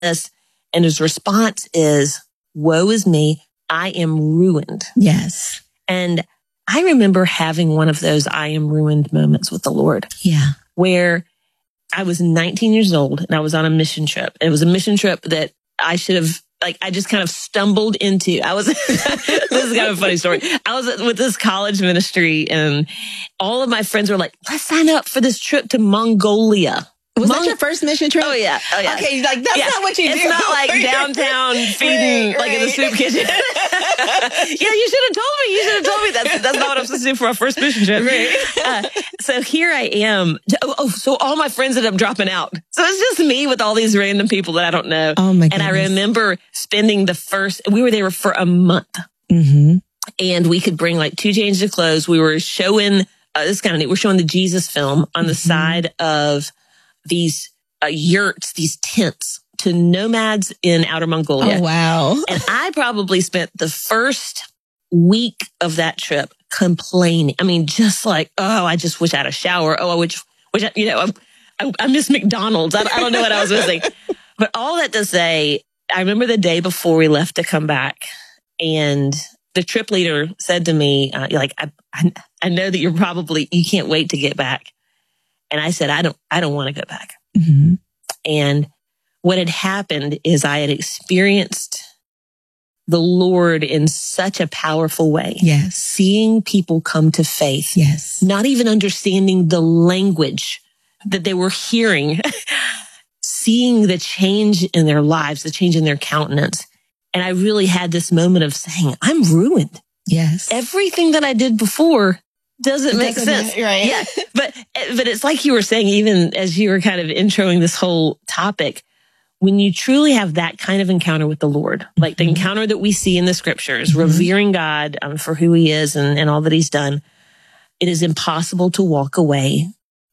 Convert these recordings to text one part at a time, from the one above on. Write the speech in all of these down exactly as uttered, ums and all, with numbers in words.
this. And his response is, woe is me. I am ruined. Yes. And I remember having one of those I am ruined moments with the Lord. Yeah. Where I was nineteen years old and I was on a mission trip. It was a mission trip that I should have, like, I just kind of stumbled into. I was, this is kind of a funny story. I was with this college ministry and all of my friends were like, let's sign up for this trip to Mongolia. Was Mon- that your first mission trip? Oh, yeah. Oh, yeah. Okay, like, that's yeah. not what you it's do. It's not like downtown feeding, right, like in the right. soup kitchen. Yeah, you should have told me. You should have told me. That's, that's not what I'm supposed to do for our first mission trip. Right. Uh, so here I am. Oh, oh, so all my friends ended up dropping out. So it's just me with all these random people that I don't know. Oh, my goodness. And I remember spending the first, we were there for a month. Mm-hmm. And we could bring like two changes of clothes. We were showing, uh, this is kind of neat. We're showing the Jesus film on the mm-hmm. side of these Uh, yurts, these tents to nomads in Outer Mongolia. Oh, wow. And I probably spent the first week of that trip complaining. I mean, just like, oh, I just wish I had a shower. Oh, I wish, wish I, you know, I, I, I miss McDonald's. I, I don't know what I was missing. But all that to say, I remember the day before we left to come back and the trip leader said to me, uh, like, I, I, I know that you're probably, you can't wait to get back. And I said, I don't, I don't want to go back. Mm-hmm. And what had happened is I had experienced the Lord in such a powerful way. Yes. Seeing people come to faith. Yes. Not even understanding the language that they were hearing. Seeing the change in their lives, the change in their countenance. And I really had this moment of saying, I'm ruined. Yes. Everything that I did before doesn't it make doesn't sense. Matter, right. Yeah. But, but it's like you were saying, even as you were kind of introing this whole topic, when you truly have that kind of encounter with the Lord, like mm-hmm. the encounter that we see in the scriptures, mm-hmm. revering God um, for who he is and, and all that he's done, it is impossible to walk away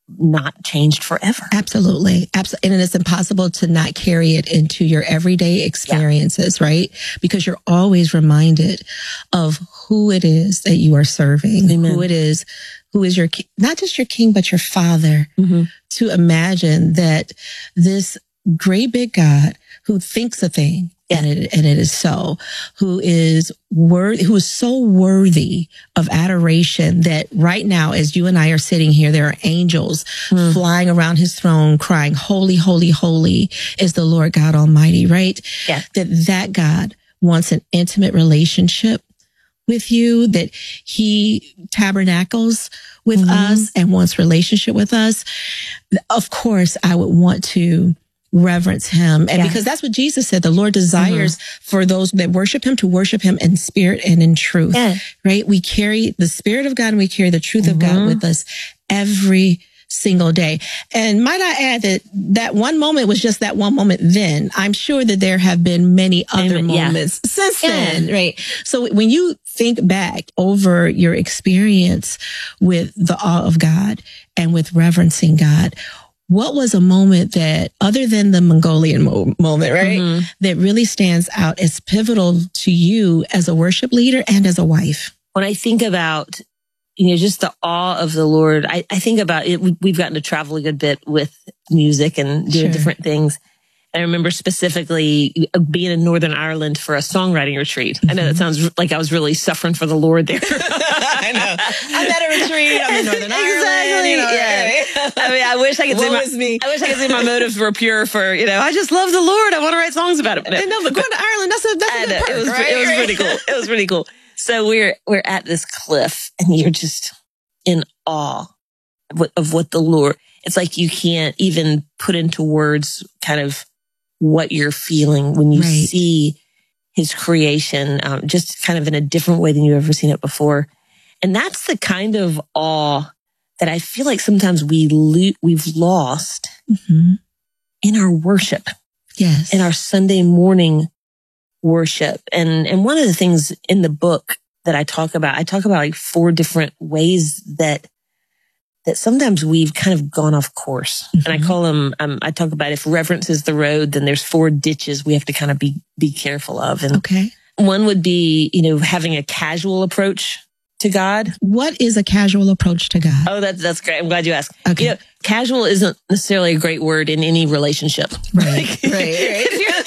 not changed forever. Absolutely. Absolutely. And it's impossible to not carry it into your everyday experiences, yeah. right? Because you're always reminded of who it is that you are serving, Amen. who it is, who is your, not just your king, but your father. Mm-hmm. To imagine that this great big God who thinks a thing, yeah. and it, and it is so, who is worthy, who is so worthy of adoration that right now, as you and I are sitting here, there are angels mm. flying around his throne crying, holy, holy, holy is the Lord God Almighty, right? Yeah. That that God wants an intimate relationship with you, that he tabernacles with mm-hmm. us and wants relationship with us. Of course, I would want to reverence him. And yeah. because that's what Jesus said, the Lord desires mm-hmm. for those that worship him to worship him in spirit and in truth, yeah. right? We carry the spirit of God and we carry the truth mm-hmm. of God with us every single day. And might I add that that one moment was just that one moment then. I'm sure that there have been many other Amen. moments yeah. since yeah. then, right? So when you think back over your experience with the awe of God and with reverencing God, what was a moment that, other than the Mongolian mo- moment, right, mm-hmm. that really stands out as pivotal to you as a worship leader and as a wife? When I think about, you know, just the awe of the Lord, I, I think about it. We, we've gotten to travel a good bit with music and doing sure. different things. I remember specifically being in Northern Ireland for a songwriting retreat. Mm-hmm. I know that sounds like I was really suffering for the Lord there. I know. I'm at a retreat. I'm in Northern Ireland. Exactly. You know, yeah. right? I mean, I wish I could say my, me. I wish I could say my motives were pure for, you know, I just love the Lord. I want to write songs about him. No, no but going to Ireland, that's a, that's a good perk, it was, right? it was pretty cool. It was pretty cool. So we're, we're at this cliff and you're just in awe of what, of what the Lord, it's like you can't even put into words kind of what you're feeling when you right. see his creation, um, just kind of in a different way than you've ever seen it before. And that's the kind of awe that I feel like sometimes we lo- we've lost mm-hmm. in our worship. Yes. In our Sunday morning worship. And, and one of the things in the book that I talk about, I talk about like four different ways that that sometimes we've kind of gone off course. Mm-hmm. And I call them, um, I talk about if reverence is the road, then there's four ditches we have to kind of be, be careful of. And okay. one would be, you know, having a casual approach to God. What is a casual approach to God? Oh, that's, that's great. I'm glad you asked. Okay. You know, casual isn't necessarily a great word in any relationship. Right, right, right.